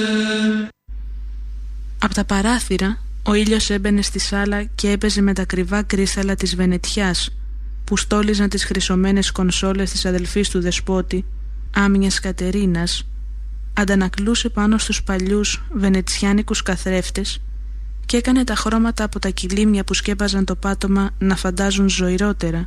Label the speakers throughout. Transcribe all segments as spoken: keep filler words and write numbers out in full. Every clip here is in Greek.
Speaker 1: Απ' τα παράθυρα ο ήλιος έμπαινε στη σάλα και έπαιζε με τα κρυβά κρύσταλλα της Βενετιάς που στόλιζαν τις χρυσωμένες κονσόλες της αδελφής του δεσπότη, Άμυνιας Κατερίνας, αντανακλούσε πάνω στους παλιούς βενετσιάνικους καθρέφτες και έκανε τα χρώματα από τα κιλίμια που σκέπαζαν το πάτωμα να φαντάζουν ζωηρότερα.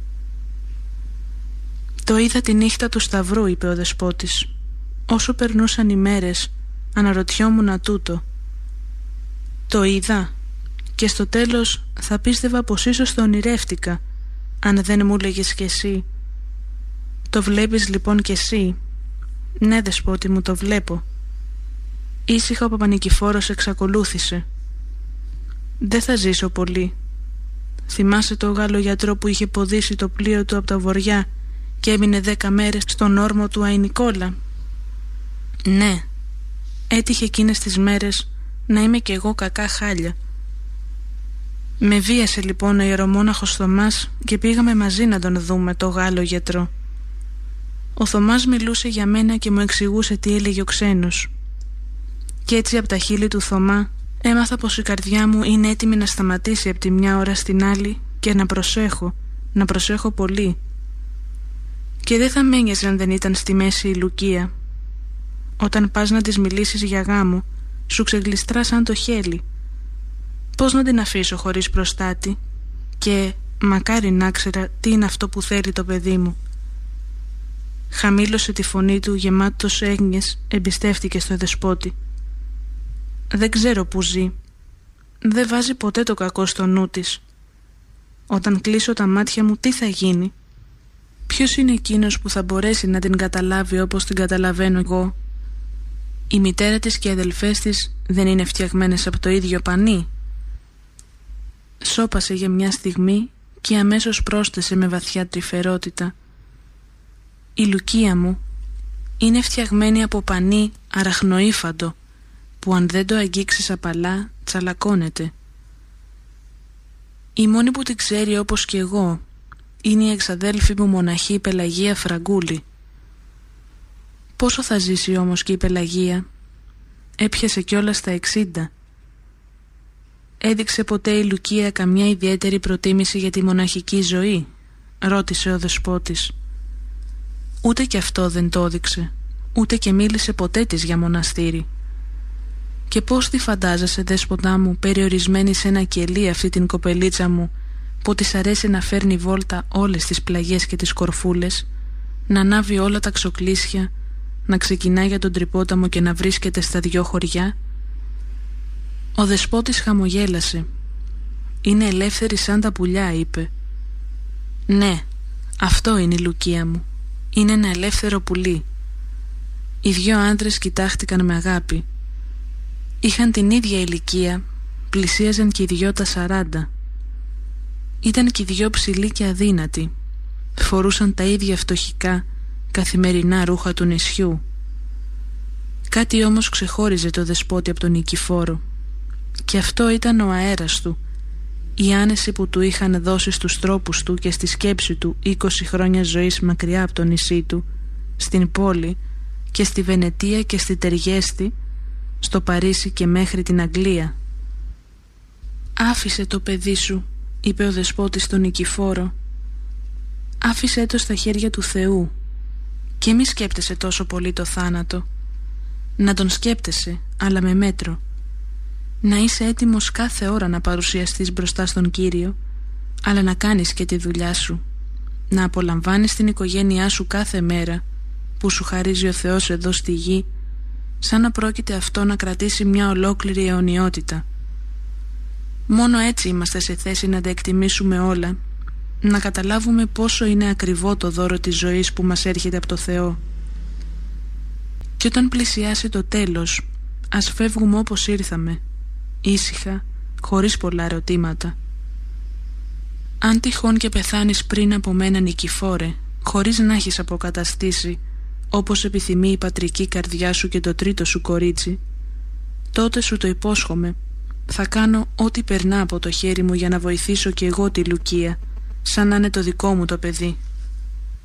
Speaker 1: «Το είδα τη νύχτα του Σταυρού», είπε ο δεσπότης. «Όσο περνούσαν οι μέρες, αναρωτιόμουν τούτο. Το είδα και στο τέλος θα πίστευα πως ίσως το ονειρεύτηκα, αν δεν μου λέγες κι εσύ. Το βλέπεις λοιπόν κι εσύ?» «Ναι, δεσπότη μου, το βλέπω». Ήσυχα ο Παπανικηφόρος εξακολούθησε. «Δεν θα ζήσω πολύ. Θυμάσαι το Γάλλο γιατρό που είχε ποδήσει το πλοίο του από τα βοριά και έμεινε δέκα μέρες στον όρμο του Αϊνικόλα?» «Ναι, έτυχε εκείνες τις μέρες να είμαι κι εγώ κακά χάλια. Με βίασε λοιπόν ο ιερομόναχος Θωμάς και πήγαμε μαζί να τον δούμε, το Γάλλο γιατρό. Ο Θωμάς μιλούσε για μένα και μου εξηγούσε τι έλεγε ο ξένος. Κι έτσι από τα χείλη του Θωμά έμαθα πως η καρδιά μου είναι έτοιμη να σταματήσει από τη μια ώρα στην άλλη και να προσέχω, να προσέχω πολύ. Και δεν θα μ' ένοιαζε αν δεν ήταν στη μέση η Λουκία. Όταν πας να της μιλήσεις για γάμο, σου ξεγλιστρά σαν το χέλι. Πώς να την αφήσω χωρίς προστάτη? Και μακάρι να ξέρα τι είναι αυτό που θέλει το παιδί μου». Χαμήλωσε τη φωνή του γεμάτος έγνοιες, εμπιστεύτηκε στο δεσπότη. «Δεν ξέρω που ζει. Δεν βάζει ποτέ το κακό στο νου της. Όταν κλείσω τα μάτια μου τι θα γίνει? Ποιος είναι εκείνος που θα μπορέσει να την καταλάβει όπως την καταλαβαίνω εγώ? Η μητέρα της και οι αδελφές της δεν είναι φτιαγμένες από το ίδιο πανί?» Σώπασε για μια στιγμή και αμέσως πρόσθεσε με βαθιά τρυφερότητα. «Η Λουκία μου είναι φτιαγμένη από πανί αραχνοήφαντο που αν δεν το αγγίξεις απαλά τσαλακώνεται. Η μόνη που την ξέρει όπως και εγώ είναι η εξαδέλφη μου μοναχή Πελαγία Φραγκούλη. Πόσο θα ζήσει όμως και η Πελαγία? Έπιασε κιόλας τα εξήντα. Έδειξε ποτέ η Λουκία καμιά ιδιαίτερη προτίμηση για τη μοναχική ζωή?» ρώτησε ο δεσπότης. «Ούτε κι αυτό δεν το έδειξε, ούτε και μίλησε ποτέ της για μοναστήρι. Και πώς τη φαντάζεσαι, δέσποτά μου, περιορισμένη σε ένα κελί αυτή την κοπελίτσα μου που της αρέσει να φέρνει βόλτα όλες τις πλαγιές και τις κορφούλες, να ανάβει όλα τα ξοκλήσια, να ξεκινάει για τον Τρυπόταμο και να βρίσκεται στα δυο χωριά?» Ο δεσπότης χαμογέλασε. «Είναι ελεύθερη σαν τα πουλιά», είπε. «Ναι, αυτό είναι η Λουκία μου. Είναι ένα ελεύθερο πουλί». Οι δυο άντρες κοιτάχτηκαν με αγάπη. Είχαν την ίδια ηλικία, πλησίαζαν και οι δυο τα σαράντα. Ήταν και οι δυο ψηλοί και αδύνατοι. Φορούσαν τα ίδια φτωχικά, καθημερινά ρούχα του νησιού. Κάτι όμως ξεχώριζε το δεσπότη από τον Νικηφόρο. Και αυτό ήταν ο αέρας του, η άνεση που του είχαν δώσει στους τρόπους του και στη σκέψη του είκοσι χρόνια ζωής μακριά από το νησί του, στην πόλη και στη Βενετία και στη Τεριέστη, στο Παρίσι και μέχρι την Αγγλία. «Άφησε το παιδί σου», είπε ο δεσπότης στον Νικηφόρο. «Άφησέ το στα χέρια του Θεού και μη σκέπτεσαι τόσο πολύ το θάνατο. Να τον σκέπτεσαι, αλλά με μέτρο. Να είσαι έτοιμος κάθε ώρα να παρουσιαστείς μπροστά στον Κύριο, αλλά να κάνεις και τη δουλειά σου. Να απολαμβάνεις την οικογένειά σου κάθε μέρα που σου χαρίζει ο Θεός εδώ στη γη, σαν να πρόκειται αυτό να κρατήσει μια ολόκληρη αιωνιότητα. Μόνο έτσι είμαστε σε θέση να τα εκτιμήσουμε όλα, να καταλάβουμε πόσο είναι ακριβό το δώρο της ζωής που μας έρχεται από το Θεό. Και όταν πλησιάσει το τέλος, ας φεύγουμε όπως ήρθαμε, ήσυχα, χωρίς πολλά ερωτήματα. Αν τυχόν και πεθάνεις πριν από μένα, Νικηφόρε, χωρίς να έχεις αποκαταστήσει, όπως επιθυμεί η πατρική καρδιά σου και το τρίτο σου κορίτσι, τότε σου το υπόσχομαι, θα κάνω ό,τι περνά από το χέρι μου για να βοηθήσω κι εγώ τη Λουκία, σαν να είναι το δικό μου το παιδί».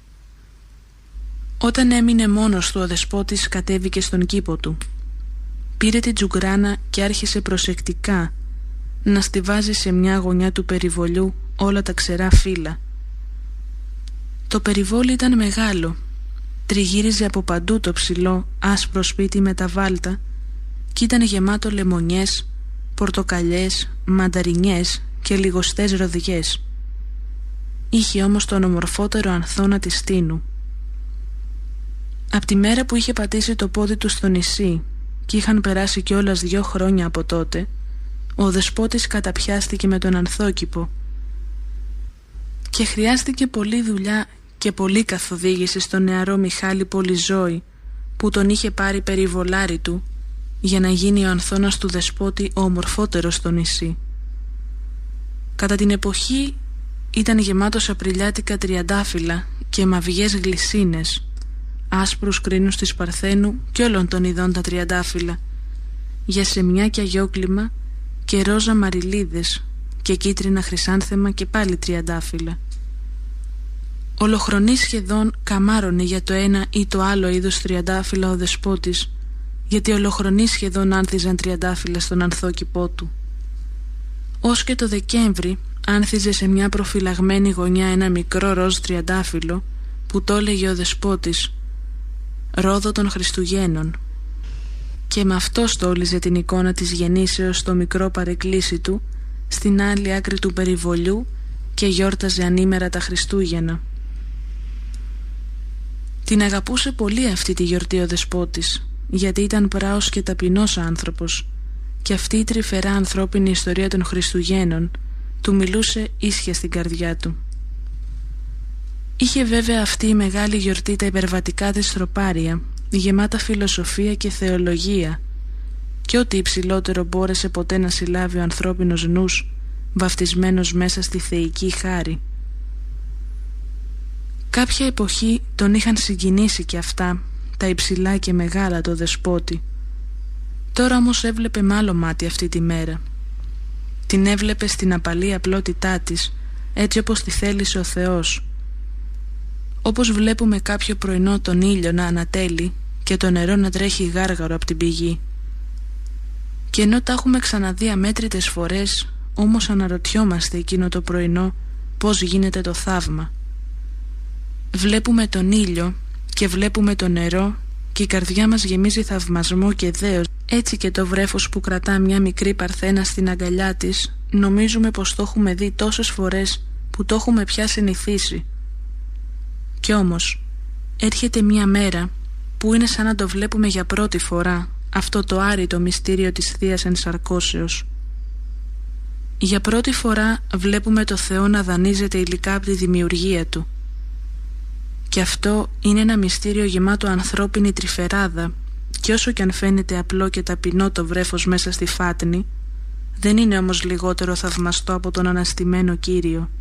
Speaker 1: Όταν έμεινε μόνος του, ο δεσπότης κατέβηκε στον κήπο του. πήρε την τζουγκράνα και άρχισε προσεκτικά να στιβάζει σε μια γωνιά του περιβολιού όλα τα ξερά φύλλα. Το περιβόλι ήταν μεγάλο, τριγύριζε από παντού το ψηλό άσπρο σπίτι με τα βάλτα κι ήταν γεμάτο λεμονιές, πορτοκαλιές, μανταρινιές και λιγοστές ροδιές. Είχε όμως τον ομορφότερο ανθώνα της Τίνου. Απ' τη μέρα που είχε πατήσει το πόδι του στο νησί και είχαν περάσει κιόλας δυο χρόνια από τότε, ο δεσπότης καταπιάστηκε με τον ανθόκηπο και χρειάστηκε πολλή δουλειά και πολλή καθοδήγηση στον νεαρό Μιχάλη Πολυζώη που τον είχε πάρει περιβολάρι του για να γίνει ο ανθώνας του δεσπότη ο ομορφότερος στο νησί. Κατά την εποχή ήταν γεμάτος απριλιάτικα τριαντάφυλλα και μαυγές γλυσσίνες, άσπρους κρίνους της Παρθένου και όλων των ειδών τα τριαντάφυλλα, γιασεμιά και αγιόκλημα και ρόζα μαριλίδες και κίτρινα χρυσάνθεμα και πάλι τριαντάφυλλα. Ολοχρονή σχεδόν καμάρωνε για το ένα ή το άλλο είδος τριαντάφυλλα ο δεσπότης, γιατί ολοχρονή σχεδόν άνθιζαν τριαντάφυλλα στον ανθόκηπό του. Ως και το Δεκέμβρη άνθιζε σε μια προφυλαγμένη γωνιά ένα μικρό ροζ τριαντάφυλλο που το έλεγε ο δεσπότης «Ρόδο των Χριστουγέννων», και με αυτό στόλιζε την εικόνα της γεννήσεως στο μικρό παρεκκλήσι του στην άλλη άκρη του περιβολιού και γιόρταζε ανήμερα τα Χριστούγεννα. Την αγαπούσε πολύ αυτή τη γιορτή ο δεσπότης, γιατί ήταν πράος και ταπεινός άνθρωπος και αυτή η τρυφερά ανθρώπινη ιστορία των Χριστουγέννων του μιλούσε ίσια στην καρδιά του. Είχε βέβαια αυτή η μεγάλη γιορτή τα υπερβατικά της τροπάρια, γεμάτα φιλοσοφία και θεολογία, και ό,τι υψηλότερο μπόρεσε ποτέ να συλλάβει ο ανθρώπινος νους, βαφτισμένος μέσα στη θεϊκή χάρη. Κάποια εποχή τον είχαν συγκινήσει και αυτά, τα υψηλά και μεγάλα το δεσπότη. Τώρα όμως έβλεπε με άλλο μάτι αυτή τη μέρα. Την έβλεπε στην απαλή απλότητά της, έτσι όπως τη θέλησε ο Θεός. Όπως βλέπουμε κάποιο πρωινό τον ήλιο να ανατέλει και το νερό να τρέχει γάργαρο από την πηγή. Και ενώ τα έχουμε ξαναδεί αμέτρητες φορές, όμως αναρωτιόμαστε εκείνο το πρωινό πώς γίνεται το θαύμα. Βλέπουμε τον ήλιο και βλέπουμε το νερό και η καρδιά μας γεμίζει θαυμασμό και δέος. Έτσι και το βρέφος που κρατά μια μικρή παρθένα στην αγκαλιά της, νομίζουμε πως το έχουμε δει τόσες φορές που το έχουμε πια συνηθίσει. Κι όμως έρχεται μια μέρα που είναι σαν να το βλέπουμε για πρώτη φορά, αυτό το άρρητο μυστήριο της Θείας Ενσαρκώσεως. Για πρώτη φορά βλέπουμε το Θεό να δανείζεται υλικά από τη δημιουργία Του. Και αυτό είναι ένα μυστήριο γεμάτο ανθρώπινη τρυφεράδα, και όσο κι αν φαίνεται απλό και ταπεινό το βρέφος μέσα στη φάτνη, δεν είναι όμως λιγότερο θαυμαστό από τον αναστημένο Κύριο.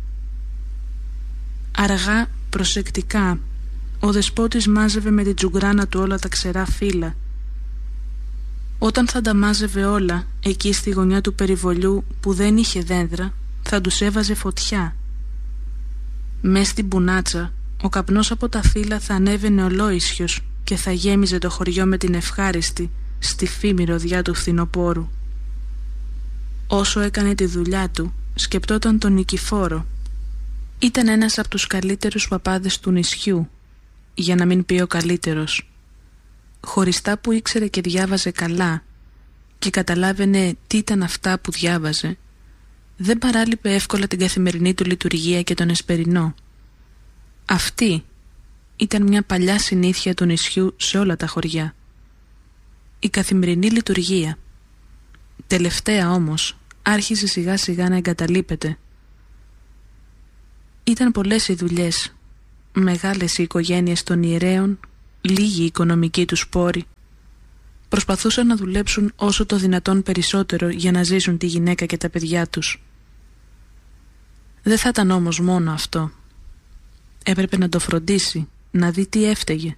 Speaker 1: Αργά, προσεκτικά, ο δεσπότης μάζευε με την τζουγκράνα του όλα τα ξερά φύλλα. Όταν θα τα μάζευε όλα, εκεί στη γωνιά του περιβολιού που δεν είχε δέντρα, θα τους έβαζε φωτιά. Μες στην μπουνάτσα, ο καπνός από τα φύλλα θα ανέβαινε ολόησιος και θα γέμιζε το χωριό με την ευχάριστη, στιφή μυρωδιά του φθινοπόρου. Όσο έκανε τη δουλειά του, σκεπτόταν τον Νικηφόρο. Ήταν ένας από τους καλύτερους παπάδες του νησιού, για να μην πει ο καλύτερος. Χωριστά που ήξερε και διάβαζε καλά και καταλάβαινε τι ήταν αυτά που διάβαζε, δεν παράλειπε εύκολα την καθημερινή του λειτουργία και τον εσπερινό. Αυτή ήταν μια παλιά συνήθεια του νησιού σε όλα τα χωριά. Η καθημερινή λειτουργία. Τελευταία όμως άρχισε σιγά σιγά να εγκαταλείπεται. Ήταν πολλές οι δουλειές, μεγάλες οι οικογένειες των ιερέων, λίγοι οι οικονομικοί τους πόροι. Προσπαθούσαν να δουλέψουν όσο το δυνατόν περισσότερο για να ζήσουν τη γυναίκα και τα παιδιά τους. Δεν θα ήταν όμως μόνο αυτό. Έπρεπε να το φροντίσει, να δει τι έφταιγε.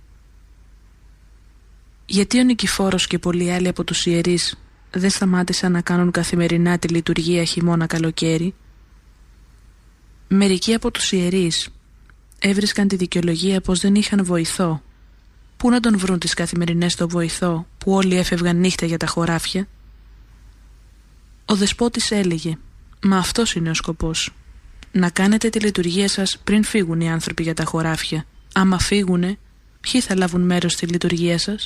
Speaker 1: Γιατί ο Νικηφόρος και πολλοί άλλοι από τους ιερείς δεν σταμάτησαν να κάνουν καθημερινά τη λειτουργία χειμώνα καλοκαίρι? Μερικοί από τους ιερείς έβρισκαν τη δικαιολογία πως δεν είχαν βοηθό, Πού να τον βρουν τις καθημερινές στο βοηθό που όλοι έφευγαν νύχτα για τα χωράφια? Ο δεσπότης έλεγε: «Μα αυτός είναι ο σκοπός. Να κάνετε τη λειτουργία σας πριν φύγουν οι άνθρωποι για τα χωράφια. Άμα φύγουνε, ποιοι θα λάβουν μέρος στη λειτουργία σας?»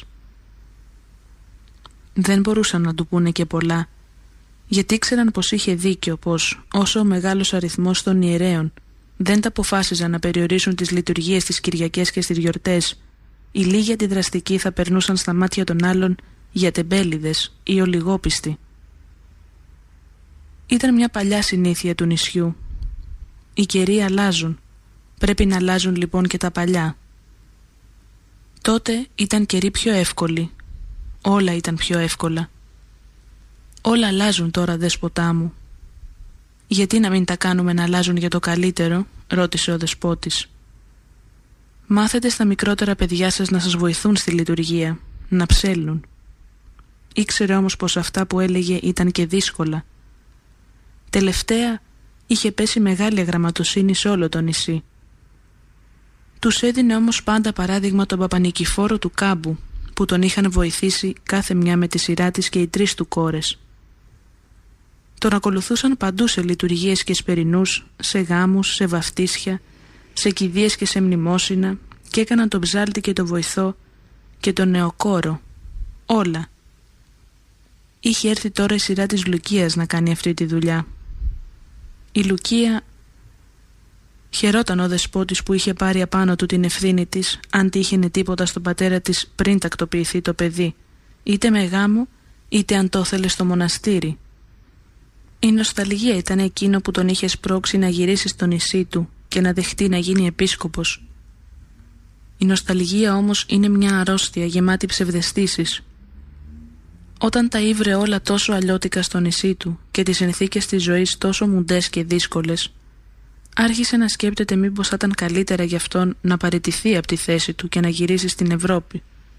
Speaker 1: Δεν μπορούσαν να του πούνε και πολλά, γιατί ήξεραν πως είχε δίκιο, πως όσο ο μεγάλος αριθμός των ιερέων δεν τα αποφάσιζαν να περιορίσουν τις λειτουργίες τις Κυριακές και στις γιορτές, οι λίγοι αντιδραστικοί θα περνούσαν στα μάτια των άλλων για τεμπέληδες ή ολιγόπιστοι. Ήταν μια παλιά συνήθεια του νησιού. Οι καιροί αλλάζουν. Πρέπει να αλλάζουν λοιπόν και τα παλιά. Τότε ήταν καιροί πιο εύκολοι. Όλα ήταν πιο εύκολα. Όλα αλλάζουν τώρα, δέσποτά μου. «Γιατί να μην τα κάνουμε να αλλάζουν για το καλύτερο?» ρώτησε ο δεσπότης. «Μάθετε στα μικρότερα παιδιά σας να σας βοηθούν στη λειτουργία, να ψέλνουν». Ήξερε όμως πως αυτά που έλεγε ήταν και δύσκολα. Τελευταία είχε πέσει μεγάλη αγραμματοσύνη σε όλο το νησί. Τους έδινε όμως πάντα παράδειγμα τον Παπανικηφόρο του Κάμπου, που τον είχαν βοηθήσει κάθε μια με τη σειρά της και οι τρεις του κόρες. Τον ακολουθούσαν παντού σε λειτουργίες και σπερινούς, σε γάμους, σε βαφτίσια, σε κηδείες και σε μνημόσυνα, και έκαναν τον ψάλτη και τον βοηθό και τον νεοκόρο. Όλα. Είχε έρθει τώρα η σειρά της Λουκίας να κάνει αυτή τη δουλειά. Η Λουκία χαιρόταν ο δεσπότης που είχε πάρει απάνω του την ευθύνη της, αν τύχαινε τίποτα στον πατέρα της πριν τακτοποιηθεί το παιδί, είτε με γάμο είτε αν το ήθελε στο μοναστήρι. Η νοσταλγία ήταν εκείνο που τον είχε σπρώξει να γυρίσει στο νησί του και να δεχτεί να γίνει επίσκοπος. Η νοσταλγία όμως είναι μια αρρώστια γεμάτη ψευδαισθήσεις. Όταν τα ήβρε όλα τόσο αλλιώτικα στο νησί του και τις συνθήκες της ζωής τόσο μουντές και δύσκολες, άρχισε να σκέπτεται μήπως θα ήταν καλύτερα για αυτόν να παραιτηθεί από τη θέση του και να γυρίσει στην Ευρώπη.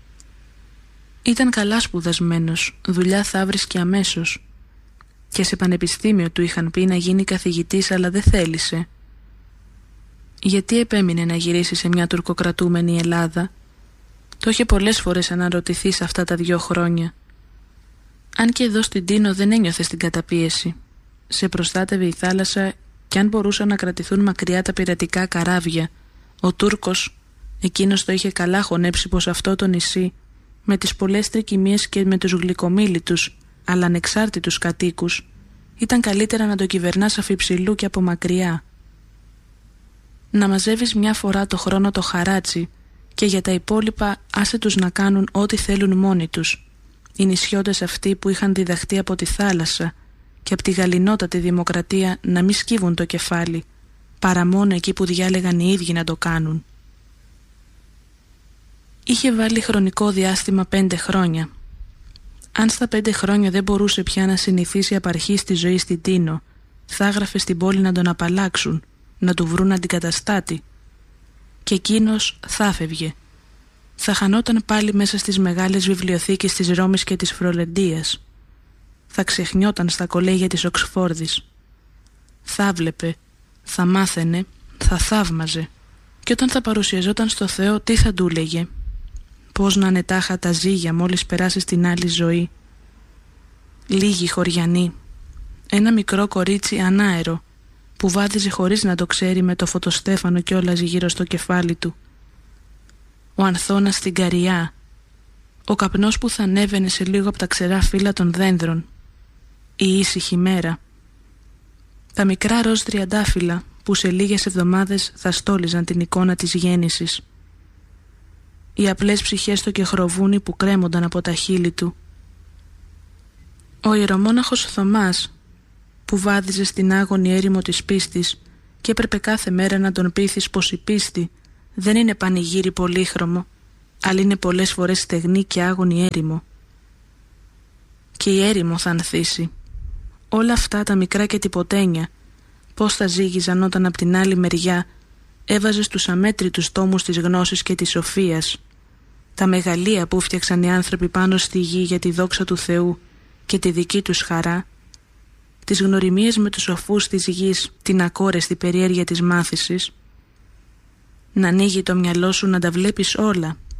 Speaker 1: Ήταν καλά σπουδασμένος, δουλειά θα βρίσκε αμέσως, και σε πανεπιστήμιο του είχαν πει να γίνει καθηγητής, αλλά δεν θέλησε. Γιατί επέμεινε να γυρίσει σε μια τουρκοκρατούμενη Ελλάδα? Το είχε πολλές φορές αναρωτηθεί σε αυτά τα δυο χρόνια. Αν και εδώ στην Τίνο δεν ένιωθε στην καταπίεση. Σε προστάτευε η θάλασσα, και αν μπορούσαν να κρατηθούν μακριά τα πειρατικά καράβια, ο Τούρκος, εκείνος το είχε καλά χωνέψει πως αυτό το νησί, με τις πολλές τρικυμίες και με τους γλυκομίλητους αλλά ανεξάρτητους κατοίκους, ήταν καλύτερα να το κυβερνάς αφιψηλού και από μακριά. Να μαζεύεις μια φορά το χρόνο το χαράτσι και για τα υπόλοιπα άσε τους να κάνουν ό,τι θέλουν μόνοι τους. Οι νησιώτες αυτοί που είχαν διδαχτεί από τη θάλασσα και από τη γαληνότατη δημοκρατία να μην σκύβουν το κεφάλι, παρά μόνο εκεί που διάλεγαν οι ίδιοι να το κάνουν. Είχε βάλει χρονικό διάστημα πέντε χρόνια. Αν στα πέντε χρόνια δεν μπορούσε πια να συνηθίσει απ' αρχής τη ζωή στην Τίνο, θα έγραφε στην πόλη να τον απαλλάξουν, να του βρουν αντικαταστάτη. Και εκείνος θα φεύγε. Θα χανόταν πάλι μέσα στις μεγάλες βιβλιοθήκες της Ρώμης και της Φρολεντίας. Θα ξεχνιόταν στα κολέγια της Οξφόρδης. Θα βλέπε, θα μάθαινε, θα θαύμαζε. Και όταν θα παρουσιαζόταν στο Θεό, τι θα του λέγε? Πώς να είναι τάχα τα ζύγια μόλις περάσει στην άλλη ζωή. Λίγοι χωριανοί. Ένα μικρό κορίτσι ανάερο που βάδιζε χωρίς να το ξέρει με το φωτοστέφανο κιόλας γύρω στο κεφάλι του. Ο ανθώνας στην καριά. Ο καπνός που θα ανέβαινε σε λίγο από τα ξερά φύλλα των δένδρων. Η ήσυχη μέρα. Τα μικρά ροζ τριαντάφυλλα που σε λίγες εβδομάδες θα στόλιζαν την εικόνα της γέννησης. Οι απλές ψυχές στο κεχροβούνι που κρέμονταν από τα χείλη του. Ο ιερομόναχος Θωμάς που βάδιζε στην άγονη έρημο της πίστης και έπρεπε κάθε μέρα να τον πείθεις πως η πίστη δεν είναι πανηγύρι πολύχρωμο, αλλά είναι πολλές φορές στεγνή και άγονη έρημο. Και η έρημο θα ανθίσει. Όλα αυτά τα μικρά και τυποτένια, πώς θα ζήγιζαν όταν απ' την άλλη μεριά έβαζε στους αμέτρητους τόμους της γνώσης και της σοφίας, τα μεγαλεία που φτιάξαν οι άνθρωποι πάνω στη γη για τη δόξα του Θεού και τη δική τους χαρά, τις γνωριμίες με τους σοφούς της γης, την ακόρεστη περιέργεια της μάθησης. Να ανοίγει το μυαλό σου να τα βλέπεις όλα,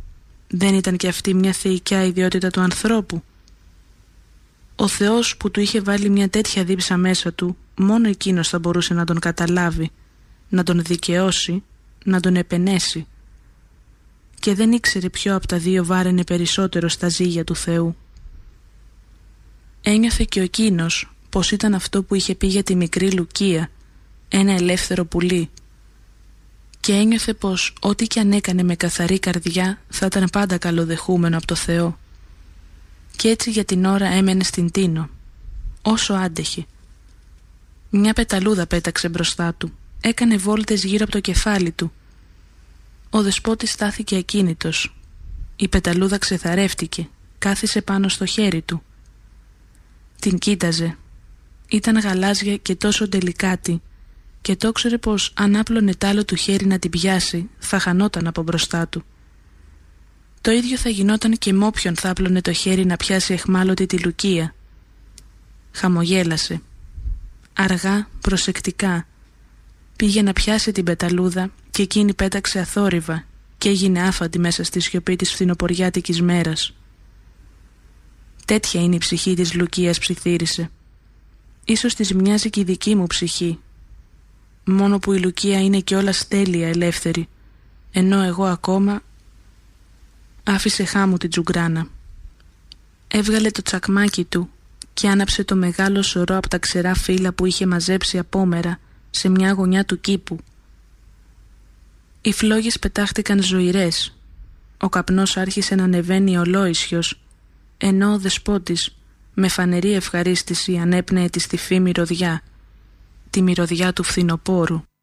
Speaker 1: δεν ήταν και αυτή μια θεϊκιά ιδιότητα του ανθρώπου? Ο Θεός που του είχε βάλει μια τέτοια δίψα μέσα του, μόνο εκείνος θα μπορούσε να τον καταλάβει, να τον δικαιώσει, να τον επενέσει. Και δεν ήξερε ποιο από τα δύο βάραινε περισσότερο στα ζύγια του Θεού. Ένιωθε και ο εκείνος πως ήταν αυτό που είχε πει για τη μικρή Λουκία, ένα ελεύθερο πουλί, και ένιωθε πως ό,τι κι αν έκανε με καθαρή καρδιά θα ήταν πάντα καλοδεχούμενο από το Θεό. Κι έτσι για την ώρα έμενε στην Τίνο, όσο άντεχε. Μια πεταλούδα πέταξε μπροστά του, έκανε βόλτες γύρω από το κεφάλι του. Ο δεσπότης στάθηκε ακίνητος. Η πεταλούδα ξεθαρεύτηκε, κάθισε πάνω στο χέρι του. Την κοίταζε. Ήταν γαλάζια και τόσο τελικάτη, και το ήξερε πως αν άπλωνε τ' άλλο του χέρι να την πιάσει, θα χανόταν από μπροστά του. Το ίδιο θα γινόταν και με όποιον θα άπλωνε το χέρι να πιάσει εχμάλωτη τη Λουκία. Χαμογέλασε. Αργά, προσεκτικά, πήγε να πιάσει την πεταλούδα και εκείνη πέταξε αθόρυβα και έγινε άφαντη μέσα στη σιωπή της φθινοποριάτικης μέρας. Τέτοια είναι η ψυχή της Λουκίας, ψιθύρισε. Ίσως της μοιάζει και η δική μου ψυχή, μόνο που η Λουκία είναι κιόλας τέλεια ελεύθερη, ενώ εγώ ακόμα... Άφησε χάμου την τζουγκράνα. Έβγαλε το τσακμάκι του και άναψε το μεγάλο σωρό από τα ξερά φύλλα που είχε μαζέψει απόμερα σε μια γωνιά του κήπου. Οι φλόγες πετάχτηκαν ζωηρές. Ο καπνός άρχισε να ανεβαίνει ολόησιος, ενώ ο δεσπότης με φανερή ευχαρίστηση ανέπνεε τη στιφή μυρωδιά, τη μυρωδιά του φθινοπόρου.